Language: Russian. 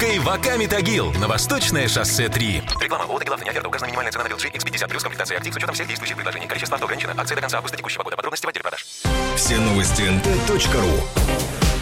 доставкой Ваками Тагил на Восточное шоссе 3. Реклама. ООО «Тагил» автор не оферта. Указана минимальная цена на LG X50 плюс комплектация актив с учетом всех действующих предложений. Количество авто ограничено. Акция до конца августа текущего года. Подробности в отделе продаж. Все новости nt.ru.